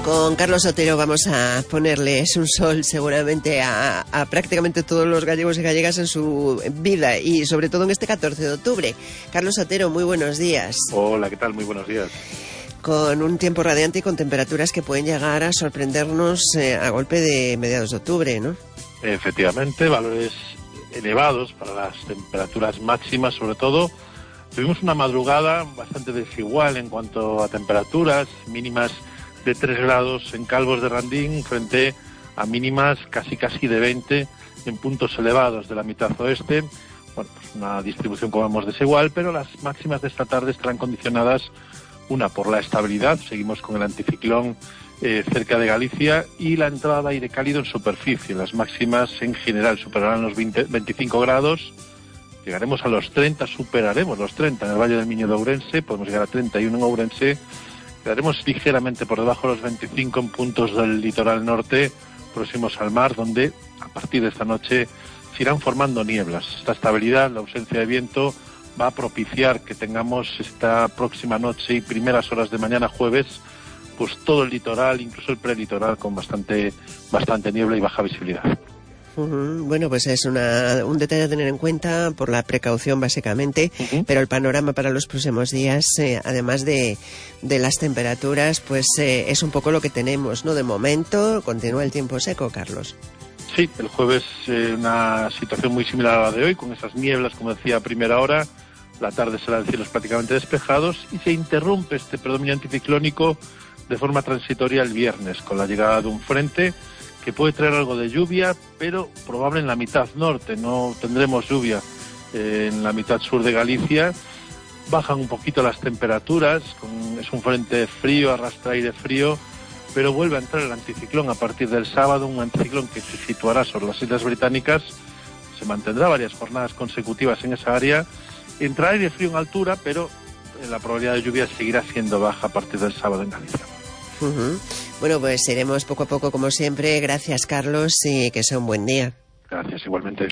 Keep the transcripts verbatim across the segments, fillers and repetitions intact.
Con Carlos Otero vamos a ponerles un sol seguramente a, a prácticamente todos los gallegos y gallegas en su vida y sobre todo en este catorce de octubre. Carlos Otero, muy buenos días. Hola, ¿qué tal? Muy buenos días. Con un tiempo radiante y con temperaturas que pueden llegar a sorprendernos eh, a golpe de mediados de octubre, ¿no? Efectivamente, valores elevados para las temperaturas máximas, sobre todo. Tuvimos una madrugada bastante desigual en cuanto a temperaturas, mínimas de tres grados en Calvos de Randín frente a mínimas casi casi de veinte en puntos elevados de la mitad oeste. Bueno, pues una distribución, como vemos, desigual, pero las máximas de esta tarde estarán condicionadas, una, por la estabilidad, seguimos con el anticiclón eh, cerca de Galicia, y la entrada de aire cálido en superficie. Las máximas en general superarán los veinte, veinticinco grados, llegaremos a los treinta, superaremos los treinta en el Valle del Miño de Ourense, podemos llegar a treinta y uno en Ourense. Quedaremos ligeramente por debajo de los veinticinco en puntos del litoral norte, próximos al mar, donde a partir de esta noche se irán formando nieblas. Esta estabilidad, la ausencia de viento, va a propiciar que tengamos esta próxima noche y primeras horas de mañana jueves, pues todo el litoral, incluso el prelitoral, con bastante, bastante niebla y baja visibilidad. Uh-huh. Bueno, pues es una, un detalle a tener en cuenta por la precaución básicamente, uh-huh. Pero el panorama para los próximos días, eh, además de, de las temperaturas, pues eh, es un poco lo que tenemos, ¿no? De momento continúa el tiempo seco, Carlos. Sí, el jueves eh, una situación muy similar a la de hoy, con esas nieblas, como decía, a primera hora. La tarde será de cielos prácticamente despejados y se interrumpe este predominio anticiclónico de forma transitoria el viernes, con la llegada de un frente que puede traer algo de lluvia, pero probable en la mitad norte. No tendremos lluvia eh, en la mitad sur de Galicia. Bajan un poquito las temperaturas, con, es un frente frío, arrastra aire frío, pero vuelve a entrar el anticiclón a partir del sábado, un anticiclón que se situará sobre las Islas Británicas, se mantendrá varias jornadas consecutivas en esa área. Entrará aire frío en altura, pero la probabilidad de lluvia seguirá siendo baja a partir del sábado en Galicia. Uh-huh. Bueno, pues iremos poco a poco, como siempre. Gracias, Carlos, y que sea un buen día. Gracias, igualmente.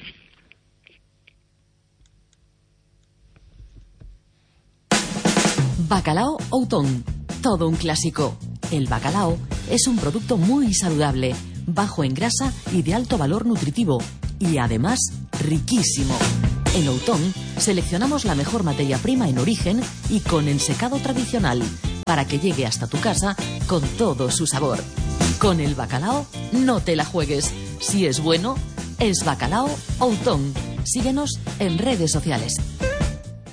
Bacalao Outón, todo un clásico. El bacalao es un producto muy saludable, bajo en grasa y de alto valor nutritivo, y además riquísimo. En Outón seleccionamos la mejor materia prima en origen y con ensecado tradicional, para que llegue hasta tu casa con todo su sabor. Con el bacalao no te la juegues. Si es bueno, es Bacalao Outón. Síguenos en redes sociales.